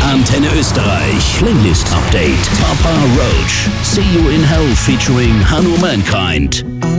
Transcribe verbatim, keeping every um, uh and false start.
Antenne Österreich, Playlist Update. Papa Roach, See You in Hell featuring Hanno Mankind.